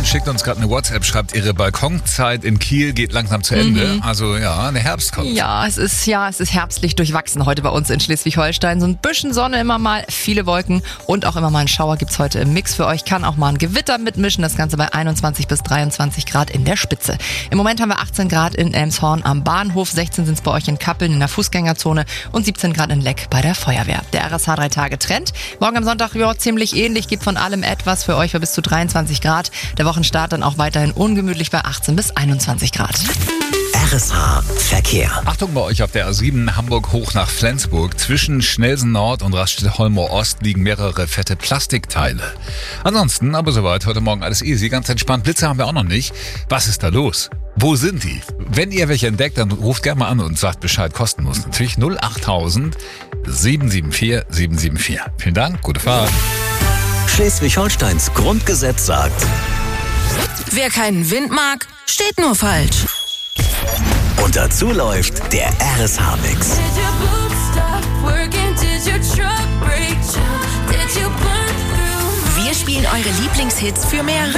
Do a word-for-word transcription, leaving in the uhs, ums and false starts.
schickt uns gerade eine WhatsApp, schreibt, ihre Balkonzeit in Kiel geht langsam zu Ende. Mhm. Also ja, der Herbst kommt. Ja, es ist ja, es ist herbstlich durchwachsen heute bei uns in Schleswig-Holstein. So ein bisschen Sonne immer mal, viele Wolken und auch immer mal einen Schauer gibt's heute im Mix für euch. Kann auch mal ein Gewitter mitmischen, das Ganze bei einundzwanzig bis dreiundzwanzig Grad in der Spitze. Im Moment haben wir achtzehn Grad in Elmshorn am Bahnhof, sechzehn sind's bei euch in Kappeln in der Fußgängerzone und siebzehn Grad in Leck bei der Feuerwehr. Der R S H drei Tage Trend. Morgen am Sonntag, ja, ziemlich ähnlich, gibt von allem etwas für euch für bis zu dreiundzwanzig Grad. Der Wochenstart dann auch weiterhin ungemütlich bei achtzehn bis einundzwanzig Grad. R S H Verkehr. Achtung bei euch auf der A sieben Hamburg hoch nach Flensburg. Zwischen Schnelsen Nord und Raststätte-Holmoor Ost liegen mehrere fette Plastikteile. Ansonsten aber soweit heute Morgen alles easy, ganz entspannt. Blitze haben wir auch noch nicht. Was ist da los? Wo sind die? Wenn ihr welche entdeckt, dann ruft gerne mal an und sagt Bescheid, kostenlos. Natürlich null achttausend sieben sieben vier sieben sieben vier. Vielen Dank, gute Fahrt. Schleswig-Holsteins Grundgesetz sagt: Wer keinen Wind mag, steht nur falsch. Und dazu läuft der R S H-Mix. Wir spielen eure Lieblingshits für mehr